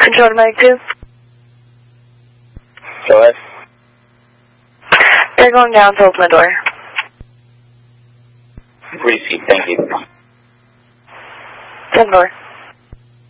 Control to Mike 2. Go ahead. They're going down to open the door. Receive, thank you. Open door.